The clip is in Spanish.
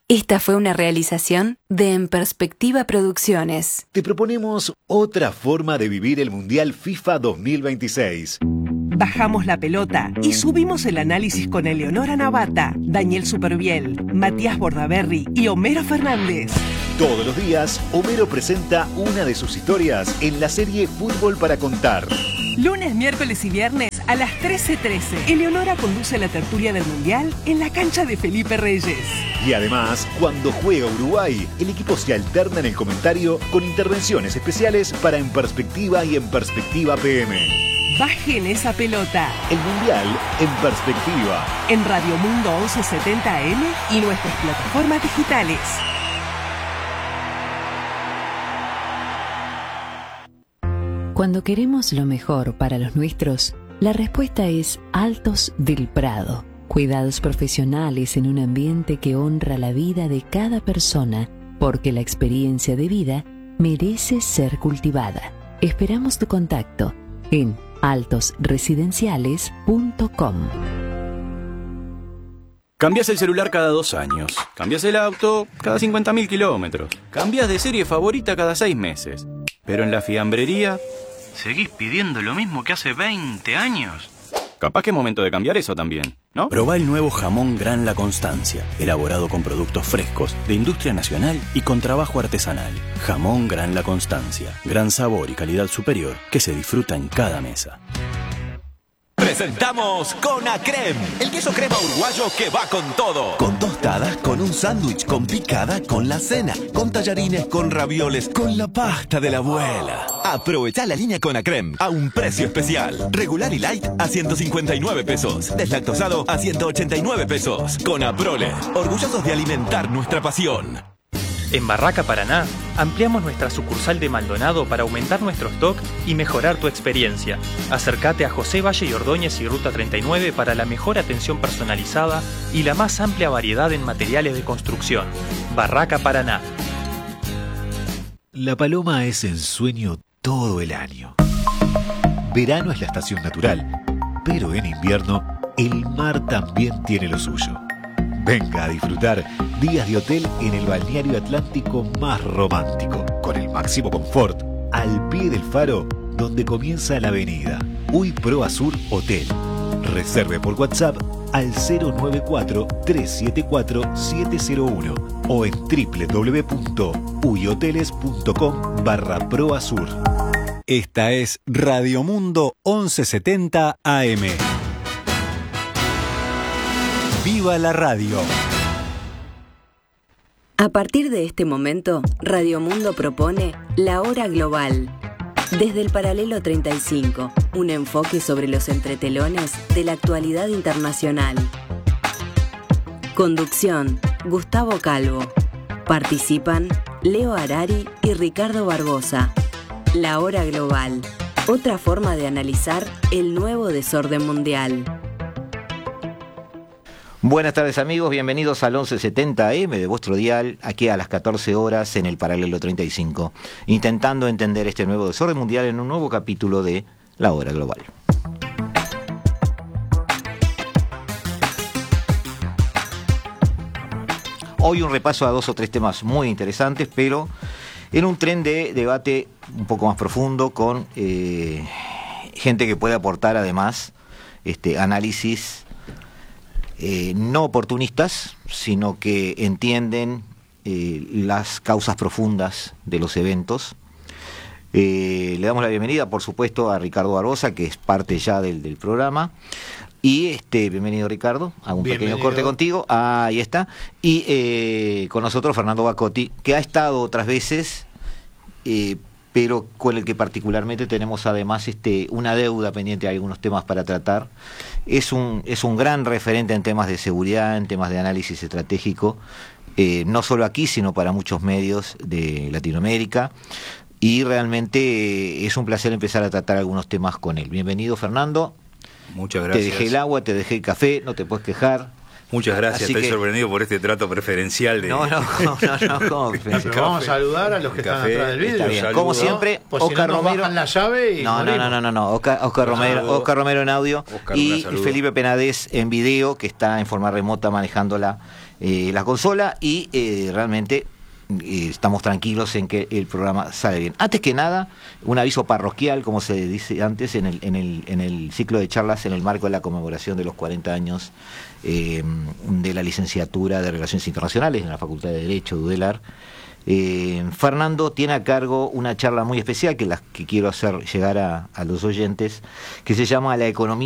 Esta fue una realización de En Perspectiva Producciones. Te proponemos otra forma de vivir el Mundial FIFA 2026. Bajamos la pelota y subimos el análisis con Eleonora Navata, Daniel Superviel, Matías Bordaberry y Homero Fernández. Todos los días, Homero presenta una de sus historias en la serie Fútbol para Contar. Lunes, miércoles y viernes a las 13:13. Eleonora conduce la tertulia del Mundial en la cancha de Felipe Reyes. Y además, cuando juega Uruguay, el equipo se alterna en el comentario con intervenciones especiales para En Perspectiva y En Perspectiva PM. Bajen esa pelota. El Mundial en Perspectiva. En Radio Mundo 1170 AM y nuestras plataformas digitales. Cuando queremos lo mejor para los nuestros, la respuesta es Altos del Prado. Cuidados profesionales en un ambiente que honra la vida de cada persona, porque la experiencia de vida merece ser cultivada. Esperamos tu contacto en altosresidenciales.com. Cambias el celular cada 2 años. Cambias el auto cada 50.000 kilómetros. Cambias de serie favorita cada 6 meses. Pero en la fiambrería, ¿seguís pidiendo lo mismo que hace 20 años? Capaz que es momento de cambiar eso también, ¿no? Probá el nuevo jamón Gran La Constancia, elaborado con productos frescos, de industria nacional y con trabajo artesanal. Jamón Gran La Constancia, gran sabor y calidad superior que se disfruta en cada mesa. Presentamos Conacrem, el queso crema uruguayo que va con todo. Con tostadas, con un sándwich, con picada, con la cena, con tallarines, con ravioles, con la pasta de la abuela. Aprovechá la línea Conacrem a un precio especial. Regular y light a 159 pesos. Deslactosado a 189 pesos. Conaprole, orgullosos de alimentar nuestra pasión. En Barraca Paraná, ampliamos nuestra sucursal de Maldonado para aumentar nuestro stock y mejorar tu experiencia. Acércate a José Valle y Ordóñez y Ruta 39 para la mejor atención personalizada y la más amplia variedad en materiales de construcción. Barraca Paraná. La paloma es ensueño todo el año. Verano es la estación natural, pero en invierno el mar también tiene lo suyo. Venga a disfrutar días de hotel en el balneario atlántico más romántico, con el máximo confort, al pie del faro, donde comienza la avenida. Uy Pro Azur Hotel. Reserve por WhatsApp al 094-374-701 o en www.uyhoteles.com/proazur. Esta es Radio Mundo 1170 AM. ¡Viva la radio! A partir de este momento, Radio Mundo propone La Hora Global. Desde el paralelo 35, un enfoque sobre los entretelones de la actualidad internacional. Conducción, Gustavo Calvo. Participan Leo Harari y Ricardo Barbosa. La Hora Global, otra forma de analizar el nuevo desorden mundial. Buenas tardes amigos, bienvenidos al 1170 AM de vuestro dial, aquí a las 14 horas en el paralelo 35, intentando entender este nuevo desorden mundial en un nuevo capítulo de La Hora Global. Hoy un repaso a 2 o 3 temas muy interesantes, pero en un tren de debate un poco más profundo con gente que puede aportar además análisis no oportunistas, sino que entienden las causas profundas de los eventos. Le damos la bienvenida, por supuesto, a Ricardo Barbosa, que es parte ya del programa. Y bienvenido, Ricardo, a un pequeño corte contigo. Ahí está. Y con nosotros Fernando Bacotti, que ha estado otras veces, pero con el que particularmente tenemos además una deuda pendiente, hay algunos temas para tratar. Es un gran referente en temas de seguridad, en temas de análisis estratégico, no solo aquí, sino para muchos medios de Latinoamérica. Y realmente es un placer empezar a tratar algunos temas con él. Bienvenido, Fernando. Muchas gracias. Te dejé el agua, te dejé el café, no te puedes quejar. Muchas gracias, Así estoy que... sorprendido por este trato preferencial de... No, ¿cómo preferencial? Pero vamos a saludar a los que están atrás del vidrio. Como siempre, pues Oscar si no, Romero. Bajan la llave y No. Oscar Romero en audio. Oscar, y Felipe Penades en video, que está en forma remota manejando la consola. Y realmente estamos tranquilos en que el programa sale bien. Antes que nada, un aviso parroquial, como se dice antes, en el ciclo de charlas en el marco de la conmemoración de los 40 años de la licenciatura de Relaciones Internacionales en la Facultad de Derecho de UDELAR. Fernando tiene a cargo una charla muy especial que quiero hacer llegar a los oyentes, que se llama La economía